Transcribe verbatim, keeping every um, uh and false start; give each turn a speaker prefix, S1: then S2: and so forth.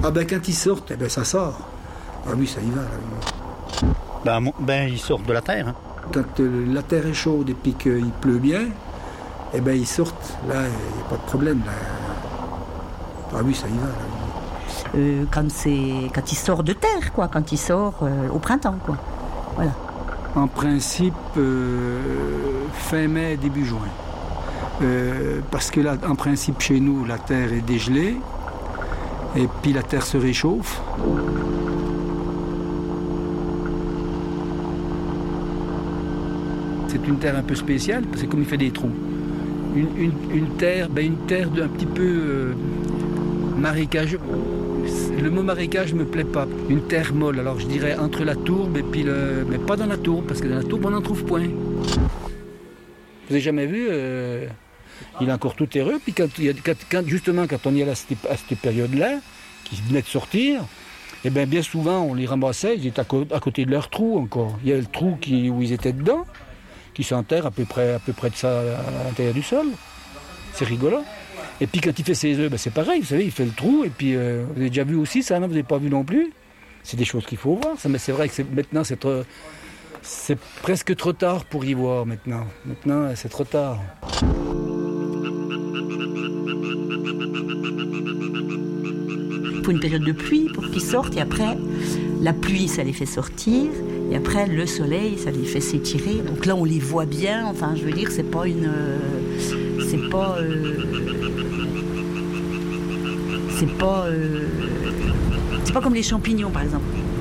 S1: Ah ben quand ils sortent, eh ben ça sort. Ah oui, ça y va. Là.
S2: Ben, mon- ben ils sortent de la terre. Hein.
S1: Quand euh, la terre est chaude et puis qu'il pleut bien, eh ben ils sortent. Là, il n'y a pas de problème. Là. Ah oui, ça y va. Là.
S3: Euh, quand, c'est, quand il sort de terre, quoi, quand il sort euh, au printemps, quoi. Voilà.
S1: En principe, euh, fin mai, début juin. Euh, parce que là, en principe, chez nous, la terre est dégelée et puis la terre se réchauffe. C'est une terre un peu spéciale, parce que comme il fait des trous. Une, une, une terre, ben une terre d'un petit peu euh, marécageux. Le mot marécage ne me plaît pas. Une terre molle, alors je dirais entre la tourbe et puis le... Mais pas dans la tourbe, parce que dans la tourbe, on n'en trouve point. Vous avez jamais vu euh... Il est encore tout terreux, puis quand, quand, quand, justement, quand on y est à cette, à cette période-là, qui venait de sortir, eh bien, bien souvent, on les ramassait, ils étaient à, co- à côté de leur trou encore. Il y a le trou qui, où ils étaient dedans, qui s'enterre à peu près, à peu près de ça à l'intérieur du sol. C'est rigolo. Et puis quand il fait ses œufs, ben c'est pareil, vous savez, il fait le trou, et puis euh, vous avez déjà vu aussi ça, non? Vous n'avez pas vu non plus? C'est des choses qu'il faut voir, ça, mais c'est vrai que c'est, maintenant, c'est, trop, c'est presque trop tard pour y voir maintenant. Maintenant, c'est trop tard.
S3: Il faut une période de pluie pour qu'ils sortent, et après, la pluie, ça les fait sortir, et après, le soleil, ça les fait s'étirer. Donc là, on les voit bien, enfin, je veux dire, c'est pas une... Euh, c'est pas... Euh, c'est pas... Euh, c'est pas comme les champignons, par exemple.